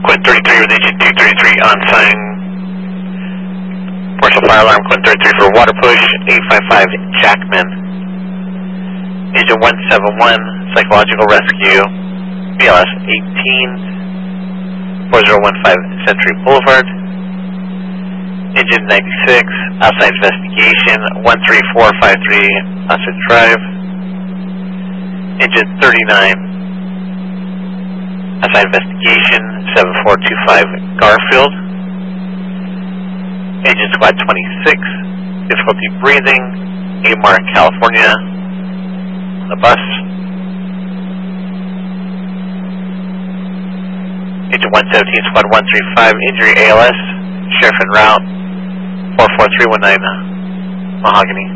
Quint 33 with Agent 233 on sign. Partial fire alarm, Quint 33 for water push, 855 Jackman. Agent 171, psychological rescue, BLS 18, 4015 Century Boulevard. Agent 96, outside investigation, 13453 Osset Drive. Agent 39, outside investigation, 7425 Garfield. Agent Squad 26, difficulty breathing, Amar, California, on the bus. Agent 117, Squad 135, injury ALS, sheriff en route, 44319, Mahogany.